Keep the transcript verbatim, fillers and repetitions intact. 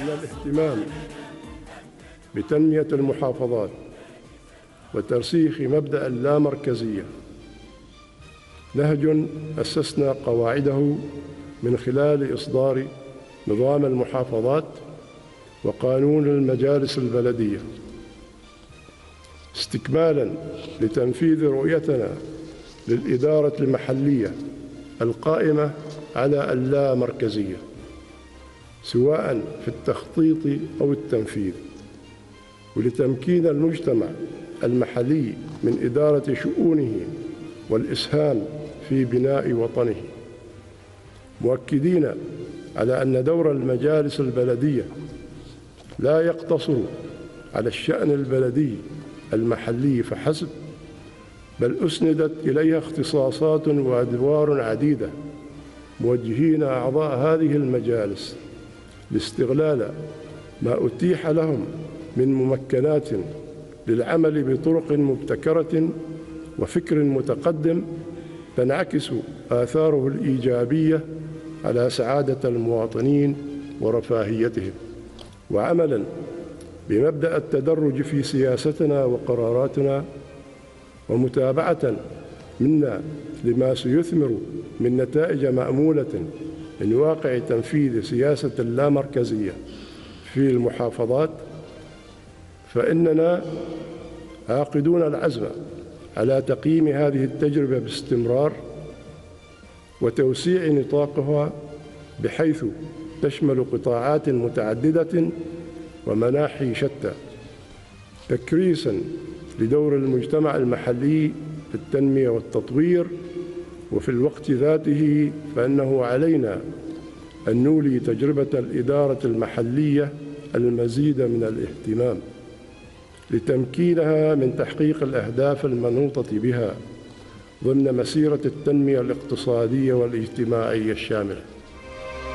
من الاهتمام بتنمية المحافظات وترسيخ مبدأ اللامركزية، نهج أسسنا قواعده من خلال إصدار نظام المحافظات وقانون المجالس البلدية، استكمالاً لتنفيذ رؤيتنا للإدارة المحلية القائمة على اللامركزية، سواء في التخطيط أو التنفيذ، ولتمكين المجتمع المحلي من إدارة شؤونه والإسهام في بناء وطنه، مؤكدين على أن دور المجالس البلدية لا يقتصر على الشأن البلدي المحلي فحسب، بل أسندت إليها اختصاصات وأدوار عديدة، موجهين أعضاء هذه المجالس لاستغلال ما أتيح لهم من ممكنات للعمل بطرق مبتكرة وفكر متقدم تنعكس آثاره الإيجابية على سعادة المواطنين ورفاهيتهم، وعملاً بمبدأ التدرج في سياستنا وقراراتنا، ومتابعة منا لما سيثمر من نتائج مأمولة من واقع تنفيذ سياسة اللامركزية في المحافظات، فإننا عاقدون العزم على تقييم هذه التجربة باستمرار وتوسيع نطاقها بحيث تشمل قطاعات متعددة ومناحي شتى، تكريساً لدور المجتمع المحلي في التنمية والتطوير. وفي الوقت ذاته فإنه علينا أن نولي تجربة الإدارة المحلية المزيد من الاهتمام لتمكينها من تحقيق الأهداف المنوطة بها ضمن مسيرة التنمية الاقتصادية والاجتماعية الشاملة.